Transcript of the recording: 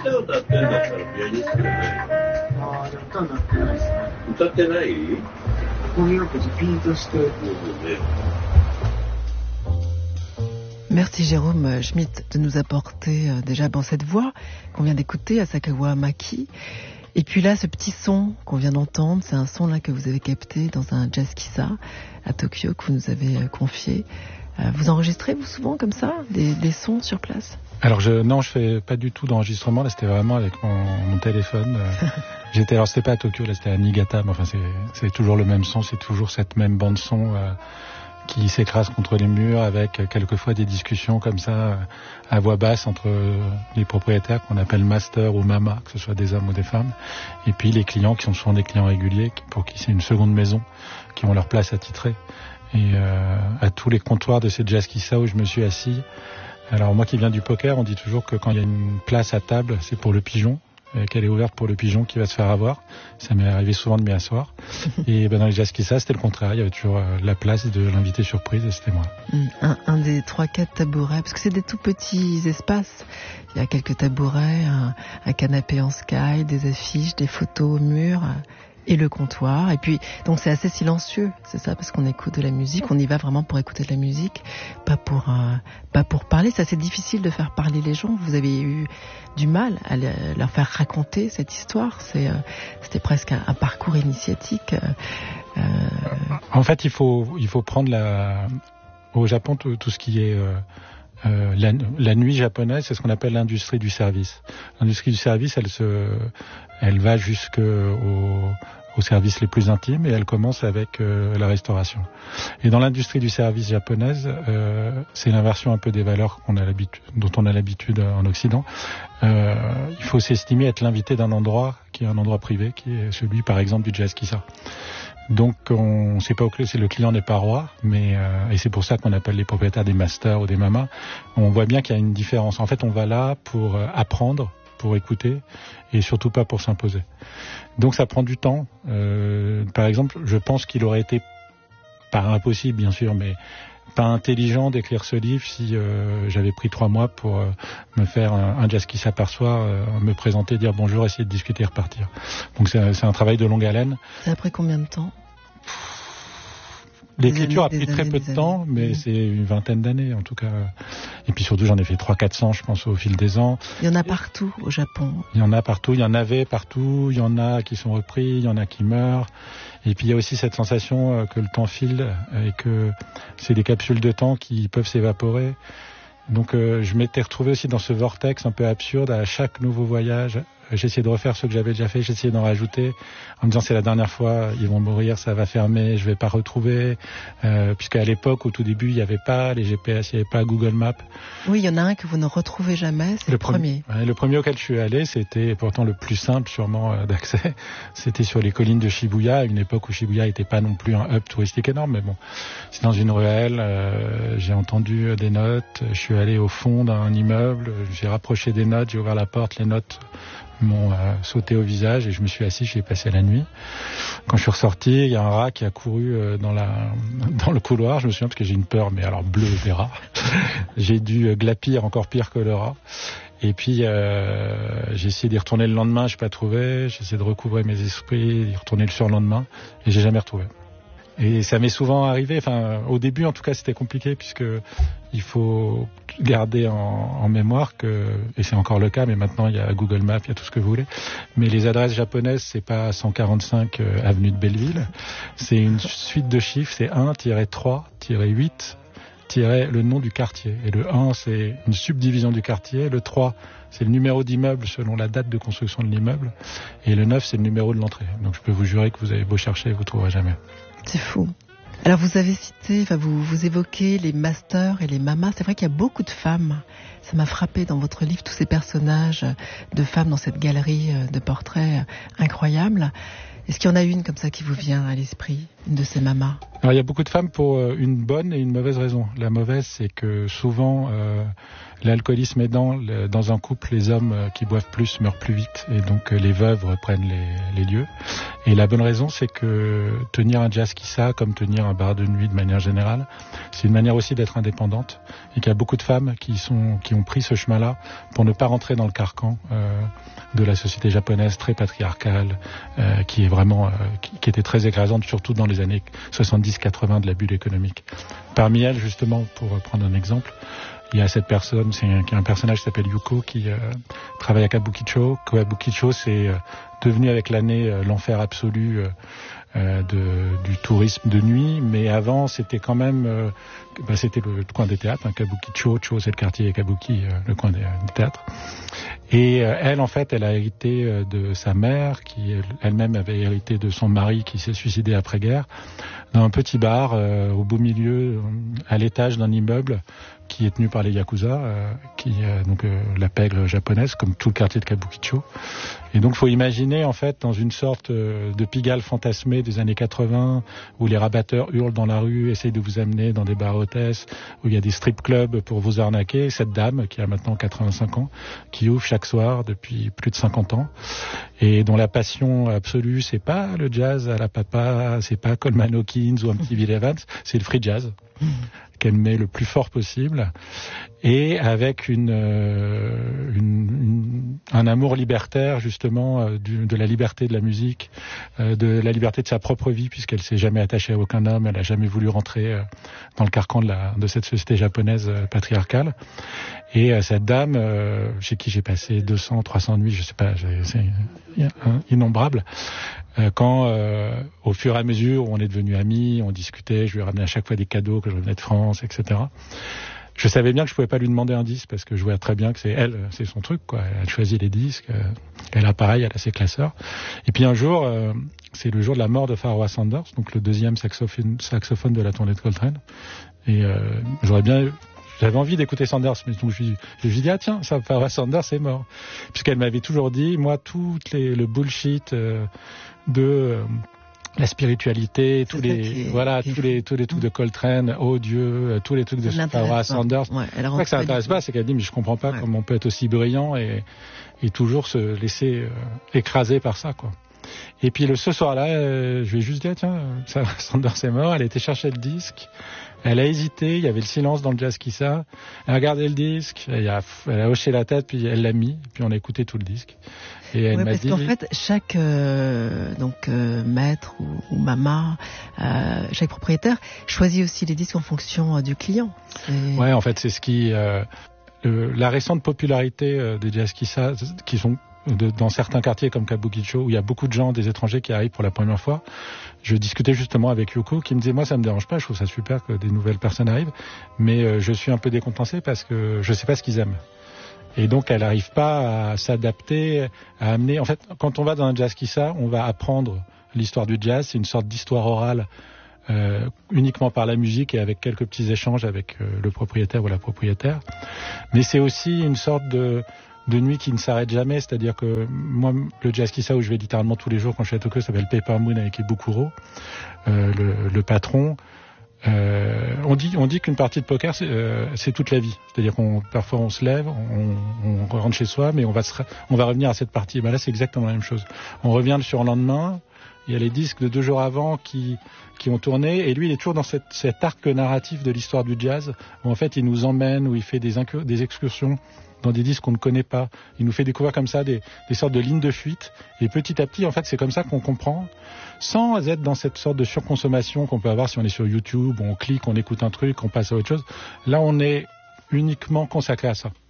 歌を歌ってるんだったらピアニストじゃないの？ ああ、で歌になってないですね。 歌ってない？ ここによくリピートして。 Merci Jérôme Schmitt de nous apporter déjà cette voix qu'on vient d'écouter, Asakawa Maki. Et puis là, ce petit son qu'on vient d'entendre, c'est un son là que vous avez capté dans un jazz kissa à Tokyo que vous nous avez confié. Vous enregistrez vous souvent comme ça des sons sur place? Alors je fais pas du tout d'enregistrement. Là, c'était vraiment avec mon téléphone. C'était pas à Tokyo, là, c'était à Niigata. Mais enfin, c'est toujours le même son, c'est toujours cette même bande son qui s'écrase contre les murs, avec quelquefois des discussions comme ça à voix basse entre les propriétaires qu'on appelle master ou mama, que ce soit des hommes ou des femmes, et puis les clients qui sont souvent des clients réguliers, pour qui c'est une seconde maison, qui ont leur place attitrée. Et à tous les comptoirs de ces jazz kissa où je me suis assis. Alors moi qui viens du poker, on dit toujours que quand il y a une place à table, c'est pour le pigeon, qu'elle est ouverte pour le pigeon qui va se faire avoir. Ça m'est arrivé souvent de m'y asseoir. Et dans les jazz kissa, c'était le contraire. Il y avait toujours la place de l'invité surprise et c'était moi. Un des 3-4 tabourets, parce que c'est des tout petits espaces. Il y a quelques tabourets, un canapé en sky, des affiches, des photos au mur et le comptoir. Et puis, donc c'est assez silencieux, c'est ça, parce qu'on écoute de la musique, on y va vraiment pour écouter de la musique, pas pour parler. C'est assez difficile de faire parler les gens. Vous avez eu du mal à leur faire raconter cette histoire. C'était presque un parcours initiatique. En fait, il faut prendre au Japon tout ce qui est la nuit japonaise, c'est ce qu'on appelle l'industrie du service. L'industrie du service, elle va jusqu'aux services les plus intimes et elle commence avec la restauration. Et dans l'industrie du service japonaise, c'est l'inversion un peu des valeurs dont on a l'habitude en Occident. Il faut s'estimer être l'invité d'un endroit qui est un endroit privé, qui est celui par exemple du jazz kissa. Donc on sait pas si le client n'est pas roi, mais et c'est pour ça qu'on appelle les propriétaires des masters ou des mamas. On voit bien qu'il y a une différence. En fait, on va là pour apprendre, pour écouter, et surtout pas pour s'imposer. Donc ça prend du temps. Par exemple, je pense qu'il aurait été, pas impossible bien sûr, mais pas intelligent d'écrire ce livre si j'avais pris 3 mois pour me faire un jazz kissa par soir, me présenter, dire bonjour, essayer de discuter et repartir. Donc c'est un travail de longue haleine. Ça a pris combien de temps? L'écriture a pris très peu de temps, mais c'est une vingtaine d'années en tout cas. Et puis surtout j'en ai fait 300-400 je pense au fil des ans. Il y en a partout au Japon. Il y en a partout, il y en avait partout, il y en a qui sont repris, il y en a qui meurent. Et puis il y a aussi cette sensation que le temps file et que c'est des capsules de temps qui peuvent s'évaporer. Donc je m'étais retrouvé aussi dans ce vortex un peu absurde à chaque nouveau voyage. J'essayais de refaire ce que j'avais déjà fait, j'essayais d'en rajouter en me disant c'est la dernière fois, ils vont mourir, ça va fermer, je vais pas retrouver, puisqu'à l'époque, au tout début, il n'y avait pas les GPS, il n'y avait pas Google Maps. Oui, il y en a un que vous ne retrouvez jamais, c'est le premier. Le premier auquel je suis allé, c'était pourtant le plus simple sûrement d'accès, c'était sur les collines de Shibuya, à une époque où Shibuya n'était pas non plus un hub touristique énorme, mais bon, c'est dans une ruelle, j'ai entendu des notes, je suis allé au fond d'un immeuble, j'ai rapproché des notes, j'ai ouvert la porte, les notes m'ont sauté au visage et je me suis assis, j'y ai passé la nuit. Quand je suis ressorti, il y a un rat qui a couru dans le couloir, je me souviens parce que j'ai une peur, mais alors bleue des rats. J'ai dû glapir encore pire que le rat. Et puis j'ai essayé d'y retourner le lendemain, je n'ai pas trouvé, j'ai essayé de recouvrer mes esprits, d'y retourner le surlendemain et j'ai jamais retrouvé. Et ça m'est souvent arrivé, enfin au début en tout cas c'était compliqué puisque il faut garder en mémoire que, et c'est encore le cas, mais maintenant il y a Google Maps, il y a tout ce que vous voulez, mais les adresses japonaises c'est pas 145 avenue de Belleville, c'est une suite de chiffres, c'est 1-3-8 le nom du quartier. Et le 1 c'est une subdivision du quartier, le 3 c'est le numéro d'immeuble selon la date de construction de l'immeuble, et le 9 c'est le numéro de l'entrée. Donc je peux vous jurer que vous avez beau chercher, vous trouverez jamais. C'est fou. Alors vous avez cité, vous évoquez les masters et les mamas. C'est vrai qu'il y a beaucoup de femmes. Ça m'a frappé dans votre livre, tous ces personnages de femmes dans cette galerie de portraits incroyables. Est-ce qu'il y en a une comme ça qui vous vient à l'esprit, une de ces mamas? Alors il y a beaucoup de femmes pour une bonne et une mauvaise raison. La mauvaise, c'est que souvent l'alcoolisme aidant, dans un couple, les hommes qui boivent plus meurent plus vite, et donc les veuves reprennent les lieux. Et la bonne raison, c'est que tenir un jazz kissa, comme tenir un bar de nuit de manière générale, c'est une manière aussi d'être indépendante, et qu'il y a beaucoup de femmes qui ont pris ce chemin-là pour ne pas rentrer dans le carcan de la société japonaise très patriarcale, qui est vraiment qui était très écrasante, surtout dans les années 70-80 de la bulle économique. Parmi elles, justement, pour prendre un exemple, il y a cette personne, un personnage qui s'appelle Yuko, qui travaille à Kabukicho. Kabukicho, c'est devenu avec l'année l'enfer absolu du tourisme de nuit, mais avant c'était quand même c'était le coin des théâtres, Kabukicho, Cho c'est le quartier, Kabuki le coin des théâtres. Et elle, en fait, elle a hérité de sa mère, qui elle-même avait hérité de son mari qui s'est suicidé après-guerre, dans un petit bar au beau milieu, à l'étage d'un immeuble qui est tenu par les Yakuza, la pègre japonaise, comme tout le quartier de Kabukicho. Et donc, faut imaginer, en fait, dans une sorte de Pigalle fantasmée des années 80, où les rabatteurs hurlent dans la rue, essayent de vous amener dans des bars hôtesses, où il y a des strip clubs pour vous arnaquer, cette dame, qui a maintenant 85 ans, qui ouvre chaque soir depuis plus de 50 ans, et dont la passion absolue, c'est pas le jazz à la papa, c'est pas Coleman Hawkins ou un petit Bill Evans, c'est le free jazz. Qu'elle met le plus fort possible, et avec un amour libertaire, justement, de la liberté de la musique, de la liberté de sa propre vie, puisqu'elle s'est jamais attachée à aucun homme, elle a jamais voulu rentrer dans le carcan de cette société japonaise patriarcale. Et cette dame, chez qui j'ai passé 200, 300 nuits, je sais pas, c'est innombrable. Quand, au fur et à mesure où on est devenus amis, on discutait, je lui ramenais à chaque fois des cadeaux que je revenais de France, etc. Je savais bien que je pouvais pas lui demander un disque, parce que je voyais très bien que c'est son truc, quoi. Elle choisit les disques, elle a pareil, elle a ses classeurs. Et puis un jour, c'est le jour de la mort de Pharoah Sanders, donc le deuxième saxophone de la tournée de Coltrane. Et j'avais envie d'écouter Sanders, mais donc je lui dis tiens, ça, Pharoah Sanders est mort, puisqu'elle m'avait toujours dit, moi, le bullshit de la spiritualité, tous les trucs de Coltrane, oh Dieu, tous les trucs de Pharoah Sanders. Ouais, c'est pas que ça n'intéresse pas, c'est qu'elle dit mais je comprends pas comment on peut être aussi brillant et toujours se laisser écraser par ça, quoi. Et puis ce soir-là, je lui ai juste dit tiens, Sanders est mort. Elle a été chercher le disque. Elle a hésité, il y avait le silence dans le jazz kissa. Elle a regardé le disque, elle a hoché la tête, puis elle l'a mis, puis on a écouté tout le disque. Et elle m'a dit... Parce qu'en fait, chaque maître ou mama, chaque propriétaire choisit aussi les disques en fonction du client. Ouais, en fait, c'est ce qui... la récente popularité des jazz kissa, qui sont dans certains quartiers comme Kabukicho, où il y a beaucoup de gens, des étrangers qui arrivent pour la première fois. Je discutais justement avec Yoko, qui me disait, moi ça me dérange pas, je trouve ça super que des nouvelles personnes arrivent, mais je suis un peu décompensé parce que je sais pas ce qu'ils aiment. Et donc elle n'arrive pas à s'adapter, à amener... En fait, quand on va dans un jazz kissa, on va apprendre l'histoire du jazz, c'est une sorte d'histoire orale, uniquement par la musique et avec quelques petits échanges avec le propriétaire ou la propriétaire. Mais c'est aussi une sorte de nuit qui ne s'arrête jamais, c'est-à-dire que moi, le jazz kissa où je vais littéralement tous les jours quand je suis à Tokyo s'appelle Paper Moon avec Ibukuro, le patron. On dit qu'une partie de poker c'est toute la vie, c'est-à-dire parfois on se lève, on rentre chez soi, mais on va revenir à cette partie. Ben là c'est exactement la même chose. On revient le surlendemain. Il y a les disques de 2 jours avant qui ont tourné, et lui il est toujours dans cet arc narratif de l'histoire du jazz où en fait il nous emmène, où il fait des excursions dans des disques qu'on ne connaît pas. Il nous fait découvrir comme ça des sortes de lignes de fuite, et petit à petit en fait c'est comme ça qu'on comprend, sans être dans cette sorte de surconsommation qu'on peut avoir si on est sur YouTube, on clique, on écoute un truc, on passe à autre chose. Là on est uniquement consacré à ça.